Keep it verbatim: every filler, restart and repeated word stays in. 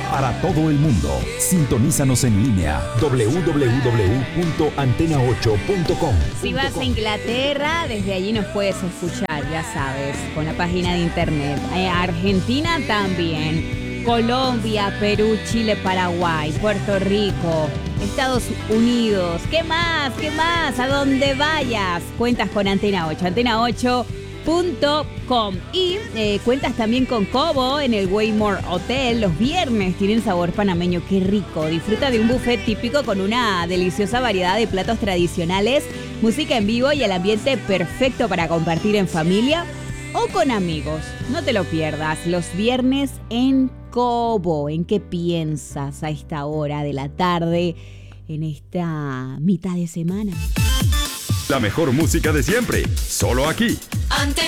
para todo el mundo. Sintonízanos en línea doble u doble u doble u punto antena ocho punto com. Si vas a Inglaterra, desde allí nos puedes escuchar, ya sabes, con la página de internet. Eh, Argentina también. Colombia, Perú, Chile, Paraguay, Puerto Rico, Estados Unidos. ¿Qué más? ¿Qué más? A donde vayas, cuentas con Antena ocho. Antena ocho punto com. Y eh, cuentas también con Cobo en el Waymore Hotel. Los viernes tienen sabor panameño. ¡Qué rico! Disfruta de un buffet típico con una deliciosa variedad de platos tradicionales, música en vivo y el ambiente perfecto para compartir en familia o con amigos. No te lo pierdas. Los viernes en Cobo. ¿En qué piensas a esta hora de la tarde, en esta mitad de semana? La mejor música de siempre, solo aquí. Antena